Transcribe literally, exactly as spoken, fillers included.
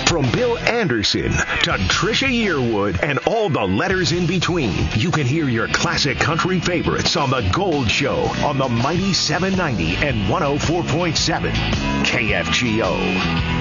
From Bill Anderson to Trisha Yearwood and all the letters in between, you can hear your classic country favorites on The Gold Show on the Mighty seven ninety and one oh four point seven K F G O.